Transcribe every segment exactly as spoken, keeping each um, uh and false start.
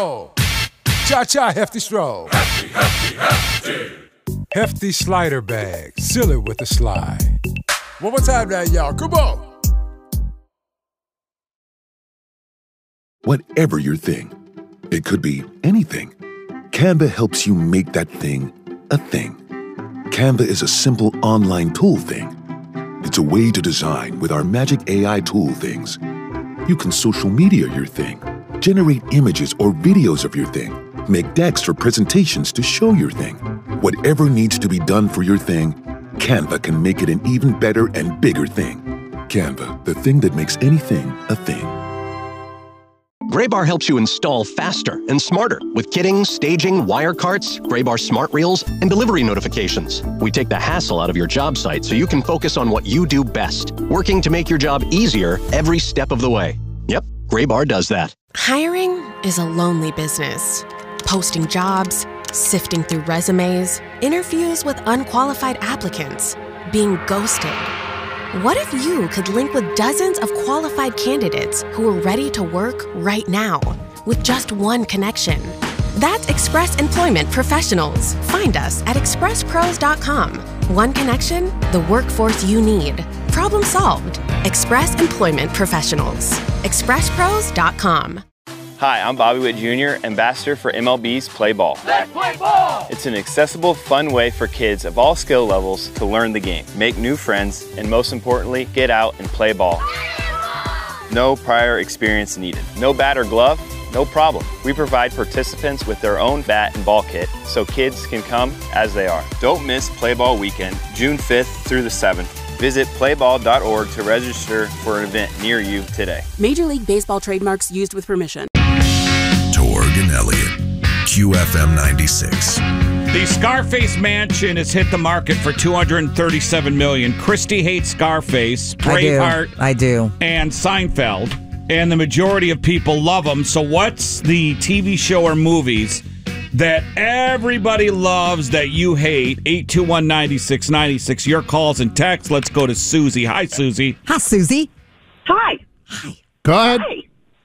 roll. Cha-cha, hefty stroll. Hefty, hefty, hefty. Hefty slider bag, seal it with a slide. One more time now, y'all, come on. Whatever your thing, it could be anything. Canva helps you make that thing a thing. Canva is a simple online tool thing. It's a way to design with our magic A I tool things. You can social media your thing, generate images or videos of your thing, make decks or presentations to show your thing. Whatever needs to be done for your thing, Canva can make it an even better and bigger thing. Canva, the thing that makes anything a thing. Graybar helps you install faster and smarter with kitting, staging, wire carts, Graybar smart reels, and delivery notifications. We take the hassle out of your job site so you can focus on what you do best, working to make your job easier every step of the way. Yep, Graybar does that. Hiring is a lonely business. Posting jobs, sifting through resumes, interviews with unqualified applicants, being ghosted. What if you could link with dozens of qualified candidates who are ready to work right now with just one connection? That's Express Employment Professionals. Find us at express pros dot com. One connection, the workforce you need. Problem solved. Express Employment Professionals. express pros dot com. Hi, I'm Bobby Witt Junior, ambassador for M L B's Play Ball. Let's play ball! It's an accessible, fun way for kids of all skill levels to learn the game, make new friends, and most importantly, get out and play ball. No prior experience needed. No bat or glove? No problem. We provide participants with their own bat and ball kit so kids can come as they are. Don't miss Play Ball Weekend, June fifth through the seventh. Visit play ball dot org to register for an event near you today. Major League Baseball trademarks used with permission. Torg and Elliott, Q F M ninety-six. The Scarface Mansion has hit the market for two hundred thirty-seven million dollars. Christy hates Scarface, Braveheart, I do. I do. and Seinfeld, and the majority of people love them. So what's the T V show or movies that everybody loves that you hate? eight two one, nine six nine six. Your calls and texts. Let's go to Susie. Hi, Susie. Hi, Susie. Hi. Hi. Go ahead. Hi.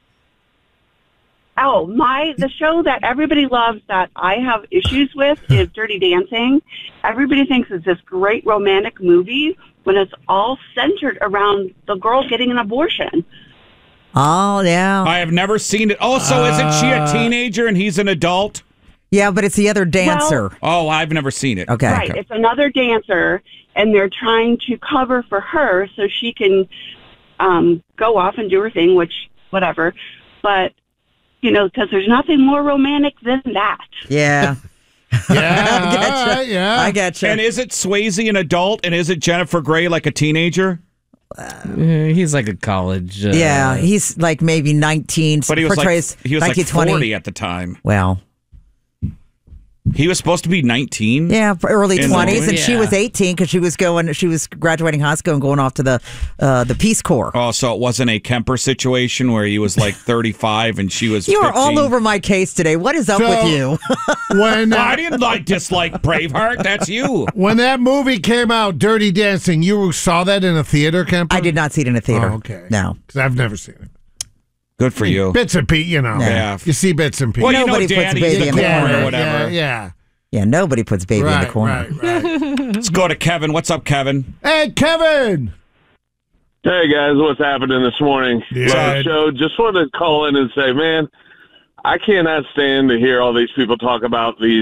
Oh, my, the show that everybody loves that I have issues with is Dirty Dancing. Everybody thinks it's this great romantic movie when it's all centered around the girl getting an abortion. Oh, yeah. I have never seen it. Oh, so isn't she a teenager and he's an adult? Yeah, but it's the other dancer. Well, oh, I've never seen it. Okay. Right, okay. it's another dancer, and they're trying to cover for her so she can um, go off and do her thing, which, whatever. But, you know, because there's nothing more romantic than that. Yeah. Yeah, I get you. right, yeah. I get you. And is it Swayze an adult, and is it Jennifer Grey like a teenager? Uh, he's like a college. Uh, yeah, he's like maybe nineteen. But he was portrays like he was like twenty. forty at the time. Well, he was supposed to be nineteen. yeah, for early In the twenties, movie? and she Yeah. was eighteen because she was going. She was graduating high school and going off to the uh, the Peace Corps. Oh, so it wasn't a Kemper situation where he was like thirty-five and she was You are all fifteen? over my case today. What is up So- with you? When Well, uh, I didn't like dislike Braveheart. That's you. when that movie came out, Dirty Dancing, you saw that in a theater, Kemper? I did not see it in a theater. Oh, okay. No. Because I've never seen it. Good for you. Bits and pieces, you know. Yeah. You see bits and pieces. Well, you know, Nobody puts Daddy's baby the in the corner corner. or whatever. Yeah, Yeah, nobody puts baby yeah. in Right, the corner. right, right. Let's go to Kevin. What's up, Kevin? Hey, Kevin! Hey guys, what's happening this morning? Yeah. Love the show. Just wanted to call in and say, man, I cannot stand to hear all these people talk about these